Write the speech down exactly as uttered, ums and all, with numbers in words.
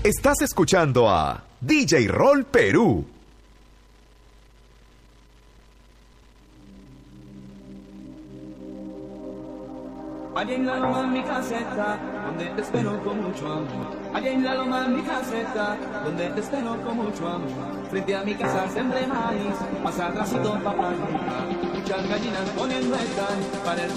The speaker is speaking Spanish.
Estás escuchando a D J Roll Perú. Allá en la loma mi caseta, donde te espero con mucho amor. Allá en la loma mi caseta, donde te espero con mucho amor. Frente a mi casa sembré maíz, más atrásito papá. Muchas gallinas poniendo están para el